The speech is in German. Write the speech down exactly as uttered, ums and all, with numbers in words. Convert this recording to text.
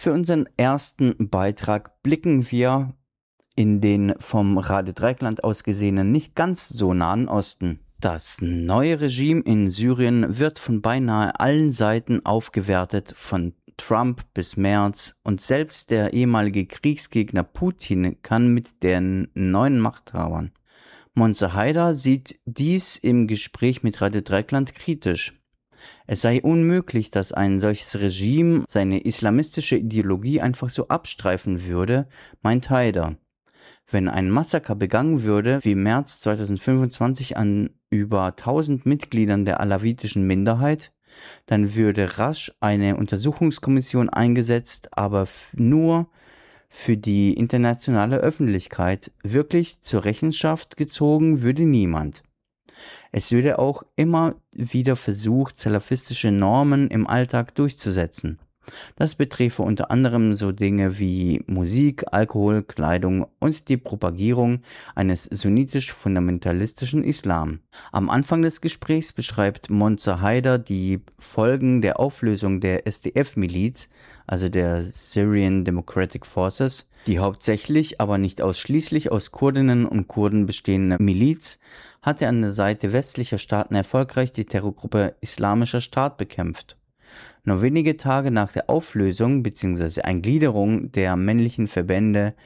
Für unseren ersten Beitrag blicken wir in den vom Radio Dreieckland aus gesehenen nicht ganz so nahen Osten. Das neue Regime in Syrien wird von beinahe allen Seiten aufgewertet, von Trump bis Merz, und selbst der ehemalige Kriegsgegner Putin kann mit den neuen Machthabern. Monzer Haider sieht dies im Gespräch mit Radio Dreieckland kritisch. Es sei unmöglich, dass ein solches Regime seine islamistische Ideologie einfach so abstreifen würde, meint Haider. Wenn ein Massaker begangen würde, wie März zweitausendfünfundzwanzig an über tausend Mitgliedern der alawitischen Minderheit, dann würde rasch eine Untersuchungskommission eingesetzt, aber nur für die internationale Öffentlichkeit. Wirklich zur Rechenschaft gezogen würde niemand. Es würde auch immer wieder versucht, salafistische Normen im Alltag durchzusetzen. Das betreffe unter anderem so Dinge wie Musik, Alkohol, Kleidung und die Propagierung eines sunnitisch-fundamentalistischen Islam. Am Anfang des Gesprächs beschreibt Monzer Haider die Folgen der Auflösung der S D F-Miliz, also der Syrian Democratic Forces, die hauptsächlich, aber nicht ausschließlich aus Kurdinnen und Kurden bestehende Miliz, hatte an der Seite westlicher Staaten erfolgreich die Terrorgruppe Islamischer Staat bekämpft. Nur wenige Tage nach der Auflösung bzw. Eingliederung der männlichen Verbände